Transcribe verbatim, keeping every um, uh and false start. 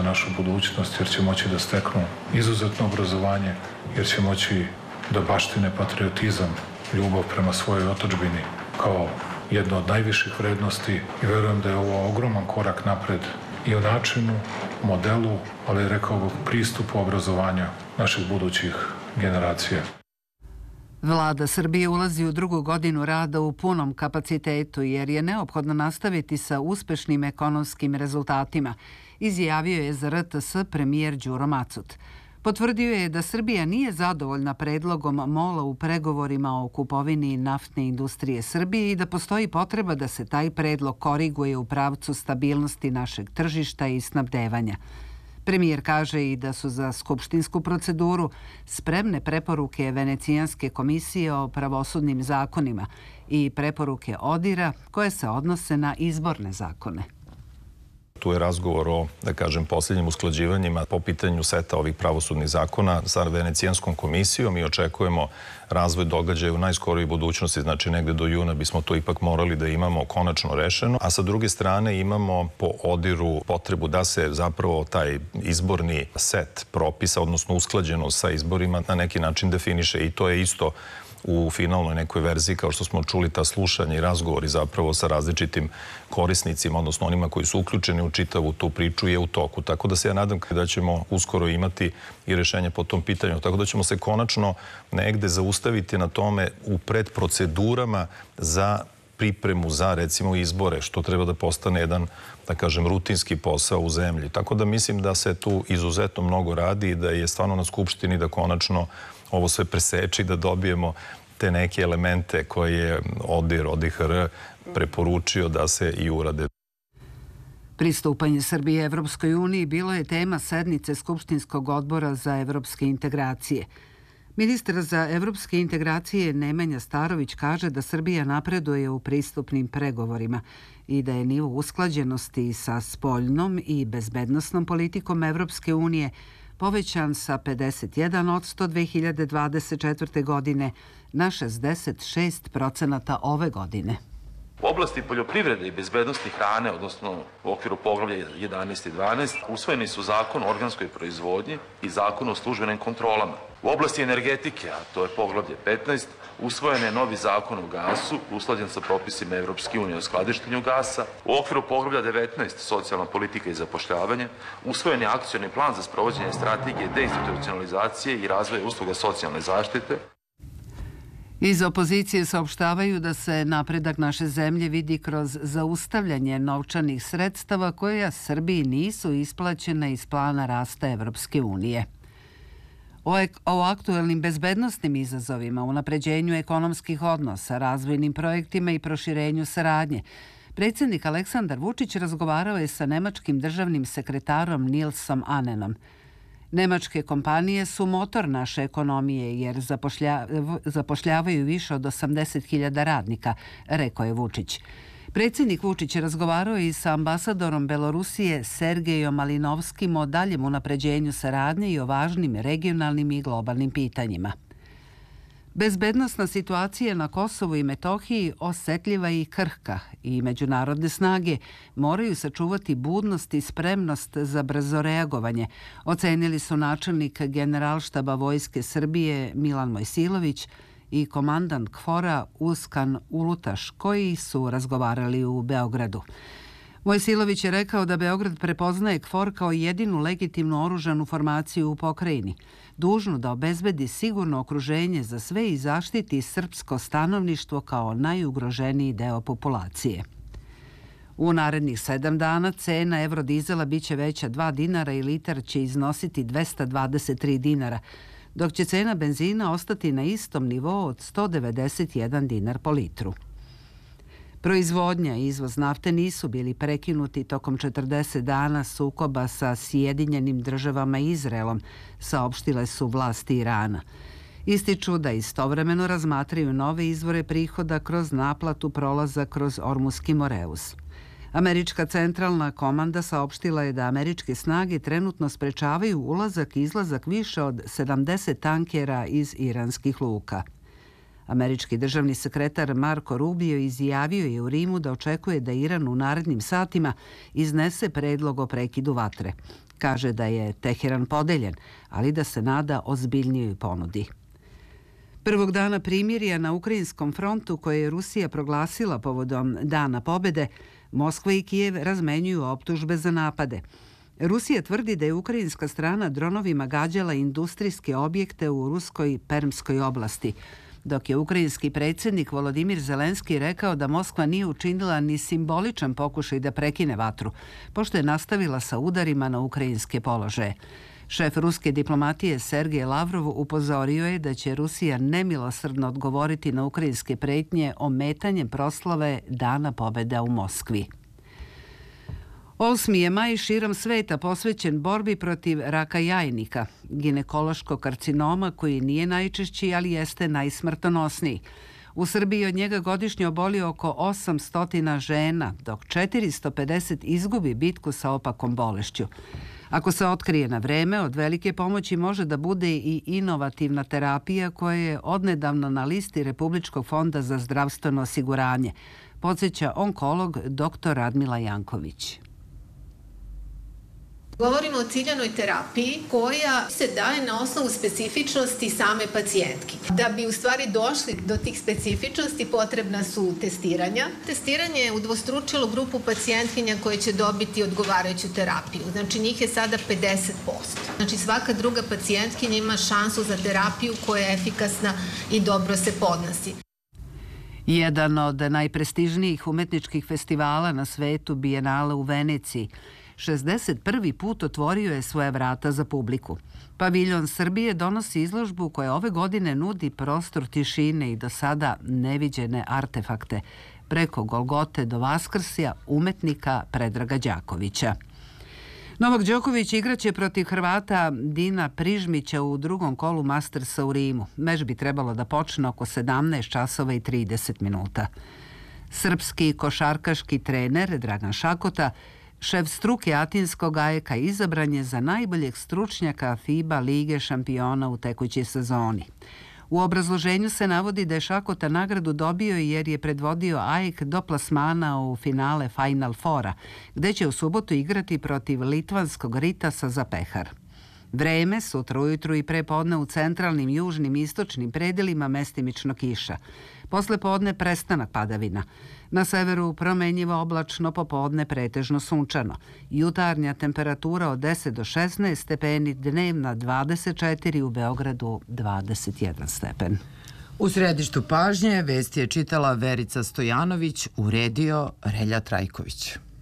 našu budućnost, jer će moći da steknu izuzetno obrazovanje, jer će moći da baštine patriotizam, ljubav prema svojoj otadžbini kao jedno od najviših vrednosti i verujem da je ovo ogroman korak napred i u načinu, modelu, ali rekao bih pristupu obrazovanja naših budućih generacija. Vlada Srbije ulazi u drugu godinu rada u punom kapacitetu jer je neophodno nastaviti sa uspešnim ekonomskim rezultatima, izjavio je za R T S premijer Đuro Macut. Potvrdio je da Srbija nije zadovoljna predlogom MOL-a u pregovorima o kupovini naftne industrije Srbije i da postoji potreba da se taj predlog koriguje u pravcu stabilnosti našeg tržišta i snabdevanja. Premijer kaže i da su za skupštinsku proceduru spremne preporuke Venecijanske komisije o pravosudnim zakonima i preporuke ODIR-a koje se odnose na izborne zakone. Tu je razgovor o, da kažem, posljednjim usklađivanjima po pitanju seta ovih pravosudnih zakona sa Venecijanskom komisijom i očekujemo razvoj događaja u najskorijoj budućnosti, znači negde do juna bismo to ipak morali da imamo konačno rešeno, a sa druge strane imamo po ODIR-u potrebu da se zapravo taj izborni set propisa, odnosno usklađeno sa izborima, na neki način definiše i to je isto u finalnoj nekoj verziji, kao što smo čuli, ta slušanja i razgovori zapravo sa različitim korisnicima, odnosno onima koji su uključeni u čitavu tu priču je u toku. Tako da se ja nadam da ćemo uskoro imati i rešenje po tom pitanju. Tako da ćemo se konačno negde zaustaviti na tome u predprocedurama za pripremu za, recimo, izbore, što treba da postane jedan, da kažem, rutinski posao u zemlji. Tako da mislim da se tu izuzetno mnogo radi i da je stvarno na Skupštini da konačno ovo sve preseči, da dobijemo te neke elemente koje je ODIR, O D I H R preporučio da se i urade. Pristupanje Srbije Evropskoj uniji bilo je tema sednice Skupštinskog odbora za evropske integracije. Ministar za evropske integracije Nemanja Starović kaže da Srbija napreduje u pristupnim pregovorima i da je nivo usklađenosti sa spoljnom i bezbednosnom politikom Evropske unije povećan sa pedeset jedan posto dve hiljade dvadeset četvrte. godine na šezdeset šest procenata ove godine. U oblasti poljoprivrede i bezbednosti hrane, odnosno u okviru poglavlja jedanaest i dvanaest, usvojeni su Zakon o organskoj proizvodnji i Zakon o službenim kontrolama. U oblasti energetike, a to je poglavlje petnaest, usvojen je novi Zakon o gasu, usklađen sa propisima Evropske unije o skladištenju gasa. U okviru poglavlja devetnaest, socijalna politika i zapošljavanje, usvojen je akcioni plan za sprovođenje strategije deinstitucionalizacije i razvoja usluga socijalne zaštite. Iz opozicije saopštavaju da se napredak naše zemlje vidi kroz zaustavljanje novčanih sredstava koja Srbiji nisu isplaćena iz plana rasta Evropske unije. O aktuelnim bezbednosnim izazovima, unapređenju ekonomskih odnosa, razvojnim projektima i proširenju saradnje, predsjednik Aleksandar Vučić razgovarao je sa nemačkim državnim sekretarom Nilsom Anenom. Nemačke kompanije su motor naše ekonomije jer zapošljavaju više od osamdeset hiljada radnika, rekao je Vučić. Predsjednik Vučić razgovarao i sa ambasadorom Belorusije Sergejom Malinovskim o daljem unapređenju saradnje i o važnim regionalnim i globalnim pitanjima. Bezbednosna situacija na Kosovu i Metohiji osetljiva i krhka i međunarodne snage moraju sačuvati budnost i spremnost za brzo reagovanje, ocenili su načelnik Generalštaba Vojske Srbije Milan Mojsilović i komandant KFOR-a Uskan Ulutaš, koji su razgovarali u Beogradu. Mojsilović je rekao da Beograd prepoznaje KFOR kao jedinu legitimnu oružanu formaciju u pokrajini, dužnu da obezbedi sigurno okruženje za sve i zaštiti srpsko stanovništvo kao najugroženiji deo populacije. U narednih sedam dana cena evrodizela biće veća dva dinara i litar će iznositi dvesta dvadeset tri dinara, dok će cena benzina ostati na istom nivou od sto devedeset jedan dinar po litru. Proizvodnja i izvoz nafte nisu bili prekinuti tokom četrdeset dana sukoba sa Sjedinjenim državama i Izraelom, saopštile su vlasti Irana. Ističu da istovremeno razmatraju nove izvore prihoda kroz naplatu prolaza kroz Ormuski Moreus. Američka centralna komanda saopštila je da američke snage trenutno sprečavaju ulazak i izlazak više od sedamdeset tankera iz iranskih luka. Američki državni sekretar Marko Rubio izjavio je u Rimu da očekuje da Iran u narednim satima iznese predlog o prekidu vatre. Kaže da je Teheran podeljen, ali da se nada ozbiljnijoj ponudi. Prvog dana primirja na ukrajinskom frontu koje je Rusija proglasila povodom Dana pobede, Moskva i Kijev razmenjuju optužbe za napade. Rusija tvrdi da je ukrajinska strana dronovima gađala industrijske objekte u ruskoj Permskoj oblasti, dok je ukrajinski predsjednik Volodimir Zelenski rekao da Moskva nije učinila ni simboličan pokušaj da prekine vatru, pošto je nastavila sa udarima na ukrajinske položaje. Šef ruske diplomatije Sergej Lavrov upozorio je da će Rusija nemilosrdno odgovoriti na ukrajinske pretnje ometanjem proslave Dana pobjede u Moskvi. Osmi je maj širom sveta posvećen borbi protiv raka jajnika, ginekološkog karcinoma koji nije najčešći, ali jeste najsmrtonosniji. U Srbiji od njega godišnje oboli oko osamsto žena, dok četiristo pedeset izgubi bitku sa opakom bolešću. Ako se otkrije na vreme, od velike pomoći može da bude i inovativna terapija koja je odnedavno na listi Republičkog fonda za zdravstveno osiguranje, podsjeća onkolog doktor Radmila Janković. Govorimo o ciljanoj terapiji koja se daje na osnovu specifičnosti same pacijentki. Da bi u stvari došli do tih specifičnosti potrebna su testiranja. Testiranje je udvostručilo grupu pacijentkinja koje će dobiti odgovarajuću terapiju. Znači njih je sada pedeset posto. Znači svaka druga pacijentkinja ima šansu za terapiju koja je efikasna i dobro se podnosi. Jedan od najprestižnijih umetničkih festivala na svetu, Bijenale u Veneciji, šezdeset prvi put otvorio je svoje vrata za publiku. Paviljon Srbije donosi izložbu koja ove godine nudi prostor tišine i do sada neviđene artefakte, preko Golgote do Vaskrsja umetnika Predraga Đakovića. Novak Đoković igraće protiv Hrvata Dina Prižmića u drugom kolu Mastersa u Rimu. Meč bi trebalo da počne oko sedamnaest časova i trideset minuta. Srpski košarkaški trener Dragan Šakota, šef struke Atinskog A E K-a, izabran je za najboljeg stručnjaka FIBA Lige šampiona u tekućoj sezoni. U obrazloženju se navodi da je Šakota nagradu dobio jer je predvodio A E K do plasmana u finale Final Fora, gde će u subotu igrati protiv litvanskog Ritasa za pehar. Vreme, sutra ujutru i pre podne u centralnim, južnim i istočnim predelima mestimično kiša. Posle podne prestanak padavina. Na severu promenjivo oblačno, popodne pretežno sunčano. Jutarnja temperatura od deset do šesnaest stepeni, dnevna dvadeset četiri, u Beogradu dvadeset jedan stepen. U središtu pažnje vesti je čitala Verica Stojanović, uredio Relja Trajković.